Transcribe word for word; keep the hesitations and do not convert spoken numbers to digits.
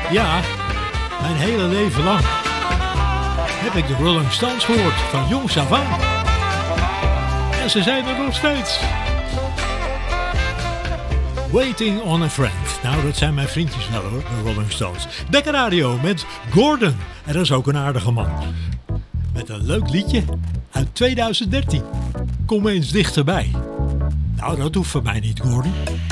Ja, mijn hele leven lang heb ik de Rolling Stones gehoord, van jongs af aan. En ze zijn er nog steeds. Waiting on a Friend. Nou, dat zijn mijn vriendjes wel hoor, de Rolling Stones. Dekker Radio met Gordon. En dat is ook een aardige man. Met een leuk liedje uit tweeduizend dertien. Kom eens dichterbij. Nou, dat hoeft voor mij niet, Gordon.